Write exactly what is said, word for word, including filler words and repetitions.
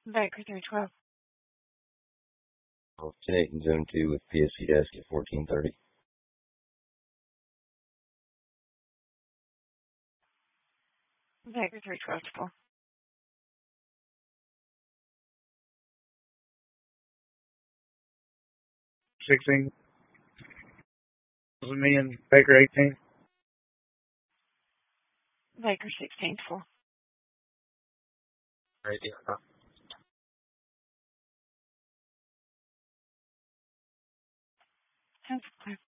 Baker three twelve. ten eight in zone two with P S C desk at fourteen thirty. Baker three twelve to four. sixteen. Me and Baker eighteen. Baker sixteen to four. Right, yeah. Ten clear.